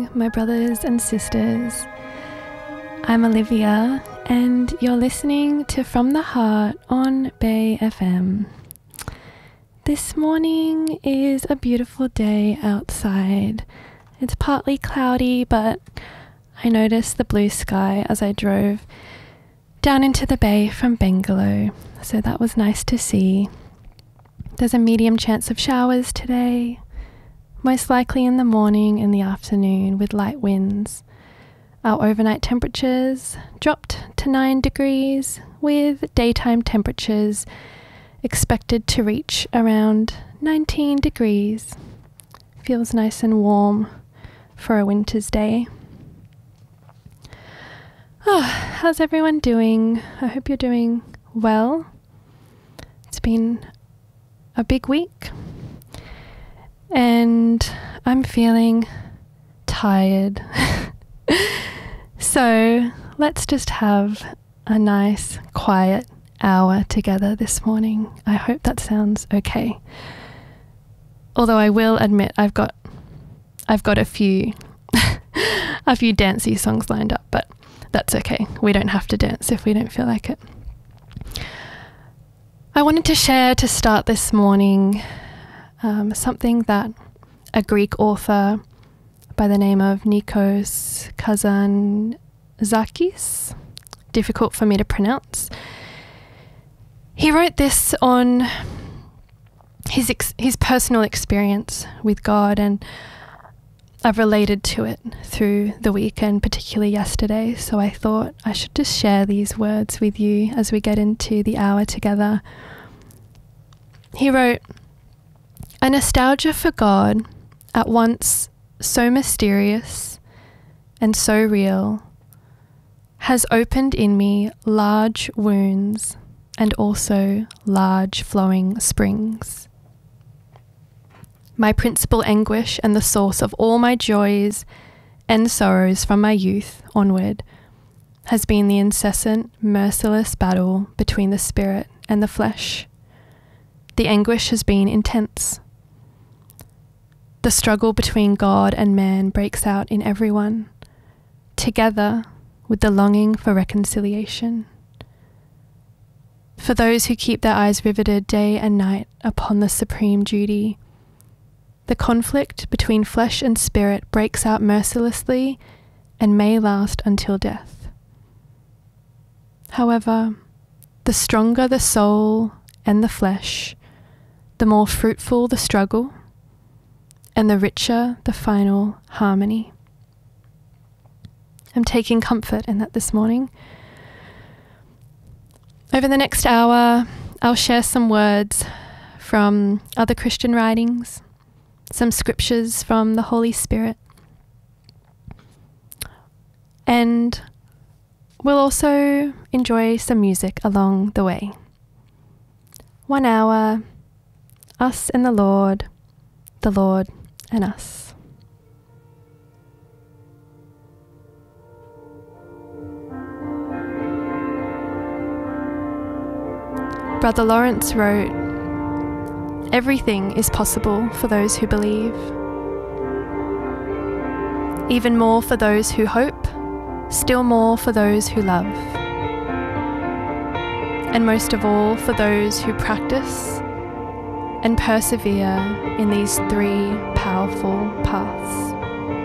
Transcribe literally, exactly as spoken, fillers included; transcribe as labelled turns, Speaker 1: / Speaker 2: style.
Speaker 1: morning, my brothers and sisters. I'm Olivia, and you're listening to From the Heart on Bay F M. This morning is a beautiful day outside. It's partly cloudy, but I noticed the blue sky as I drove down into the bay from Bangalow, so that was nice to see. There's a medium chance of showers today, most likely in the morning and the afternoon with light winds. Our overnight temperatures dropped to nine degrees, with daytime temperatures expected to reach around nineteen degrees. Feels nice and warm for a winter's day. Oh, how's everyone doing? I hope you're doing well. It's been a big week, and I'm feeling tired. So let's just have a nice quiet hour together this morning. I hope that sounds okay. Although I will admit I've got I've got a few a few dancey songs lined up, but that's okay. We don't have to dance if we don't feel like it. I wanted to share to start this morning um, something that a Greek author by the name of Nikos Kazantzakis, difficult for me to pronounce. He wrote this on his ex- his personal experience with God, and I've related to it through the week and particularly yesterday, so I thought I should just share these words with you as we get into the hour together. He wrote, "A nostalgia for God, at once so mysterious and so real, has opened in me large wounds and also large flowing springs. My principal anguish and the source of all my joys and sorrows from my youth onward has been the incessant, merciless battle between the spirit and the flesh. The anguish has been intense. The struggle between God and man breaks out in everyone, together with the longing for reconciliation. For those who keep their eyes riveted day and night upon the supreme duty, the conflict between flesh and spirit breaks out mercilessly and may last until death. However, the stronger the soul and the flesh, the more fruitful the struggle, and the richer the final harmony." I'm taking comfort in that this morning. Over the next hour, I'll share some words from other Christian writings, some scriptures from the Holy Spirit, and we'll also enjoy some music along the way. One hour, us and the Lord, the Lord and us. Brother Lawrence wrote, "Everything is possible for those who believe, even more for those who hope, still more for those who love, and most of all for those who practice and persevere in these three powerful paths."